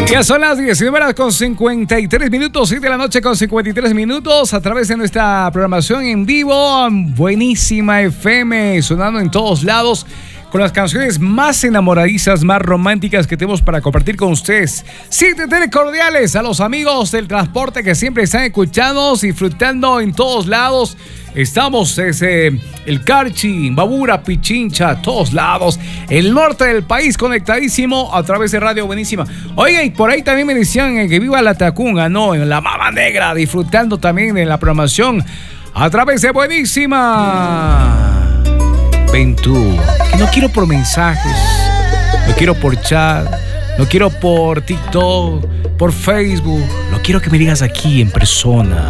Ya son las 19:53, 7 de la noche con 53 minutos, a través de nuestra programación en vivo, Buenísima FM, sonando en todos lados, con las canciones más enamoradizas, más románticas que tenemos para compartir con ustedes. Sí, cordiales a los amigos del transporte que siempre están escuchando, disfrutando en todos lados. Estamos desde el Carchi, Babura, Pichincha, todos lados. El norte del país conectadísimo a través de Radio Buenísima. Oiga, y por ahí también me decían que viva la Tacunga, ¿no? En la Mama Negra, disfrutando también de la programación a través de Buenísima. Ven tú, que no quiero por mensajes, no quiero por chat, no quiero por TikTok, por Facebook. Lo quiero que me digas aquí en persona.